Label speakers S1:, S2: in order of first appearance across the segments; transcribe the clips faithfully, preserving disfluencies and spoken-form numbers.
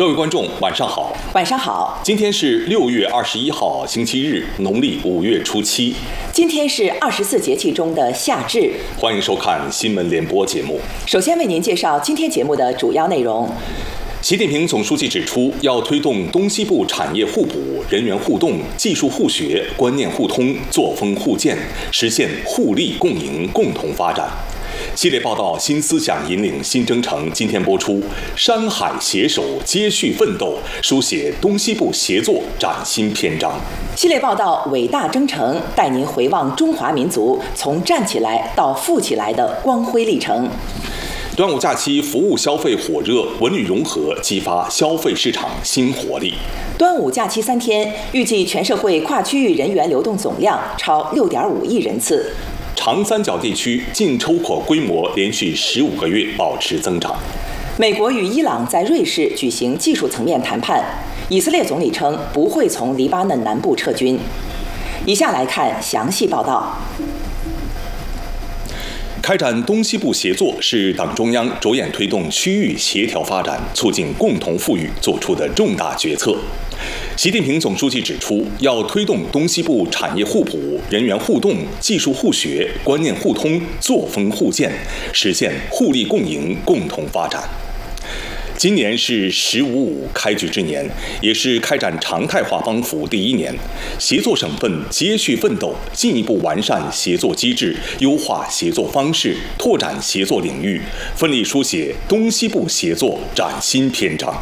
S1: 各位观众，晚上好。
S2: 晚上好。
S1: 今天是六月二十一号，星期日，农历五月初七。
S2: 今天是二十四节气中的夏至。
S1: 欢迎收看新闻联播节目。
S2: 首先为您介绍今天节目的主要内容。
S1: 习近平总书记指出，要推动东西部产业互补、人员互动、技术互学、观念互通、作风互鉴，实现互利共赢、共同发展。系列报道《新思想引领新征程》今天播出，山海携手接续奋斗，书写东西部协作崭新篇章。
S2: 系列报道《伟大征程》带您回望中华民族从站起来到富起来的光辉历程。
S1: 端午假期服务消费火热，文旅融合激发消费市场新活力。
S2: 端午假期三天，预计全社会跨区域人员流动总量超六点五亿人次。
S1: 长三角地区进出口规模连续十五个月保持增长。
S2: 美国与伊朗在瑞士举行技术层面谈判，以色列总理称不会从黎巴嫩南部撤军。以下来看详细报道。
S1: 开展东西部协作是党中央着眼推动区域协调发展、促进共同富裕作出的重大决策。习近平总书记指出，要推动东西部产业互补、人员互动、技术互学、观念互通、作风互鉴，实现互利共赢、共同发展。今年是“十五五”开局之年，也是开展常态化帮扶第一年。协作省份接续奋斗，进一步完善协作机制，优化协作方式，拓展协作领域，奋力书写东西部协作崭新篇章。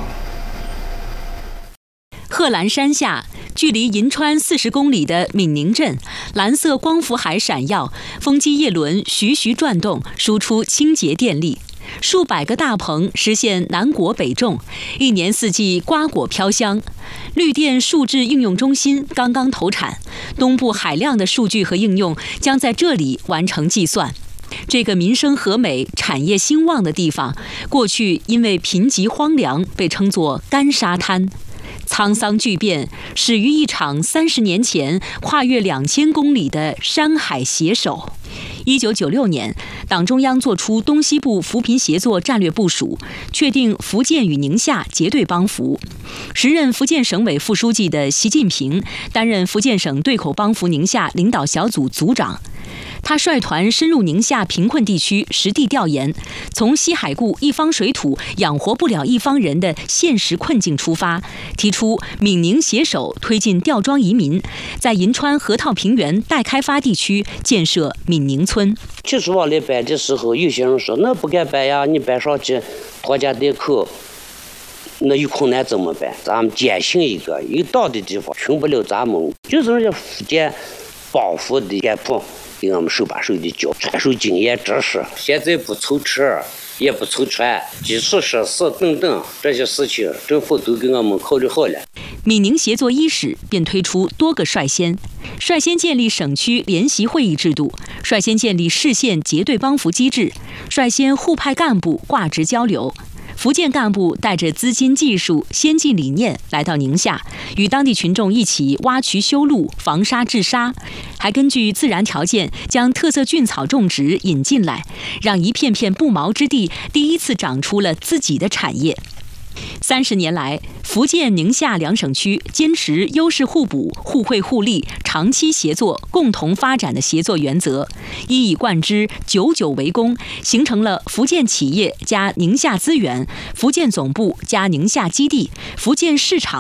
S3: 贺兰山下，距离银川四十公里的闽宁镇，蓝色光伏海闪耀，风机叶轮徐徐转动，输出清洁电力。数百个大棚实现南果北种，一年四季瓜果飘香。绿电数字应用中心刚刚投产，东部海量的数据和应用将在这里完成计算。这个民生和美、产业兴旺的地方，过去因为贫瘠荒凉被称作干沙滩。沧桑巨变始于一场三十年前跨越两千公里的山海携手。一九九六年，党中央作出东西部扶贫协作战略部署，确定福建与宁夏结对帮扶。时任福建省委副书记的习近平担任福建省对口帮扶宁夏领导小组组长。他率团深入宁夏贫困地区实地调研，从西海固一方水土养活不了一方人的现实困境出发，提出闽宁携手推进吊庄移民，在银川河套平原待开发地区建设闽宁村。
S4: 提出往里摆的时候，有些人说那不该摆呀，你摆上去拖家带口，那有困难怎么办？咱们坚信一个有道的地方穷不了咱们，就是人家福建帮扶的干部给我们手把手的教，传授经验知识。现在不凑车，也不凑船，基础设施等等这些事情，政府都给我们考虑好了。
S3: 闽宁协作伊始便推出多个率先，率先建立省区联席会议制度，率先建立市县结对帮扶机制，率先互派干部挂职交流。福建干部带着资金、技术、先进理念来到宁夏，与当地群众一起挖渠修路、防沙治沙，还根据自然条件将特色菌草种植引进来，让一片片不毛之地第一次长出了自己的产业。三十年来，福建、宁夏两省区坚持优势互补、互惠互利、长期协作、共同发展的协作原则，一以贯之，久久为功，形成了福建企业加宁夏资源、福建总部加宁夏基地、福建市场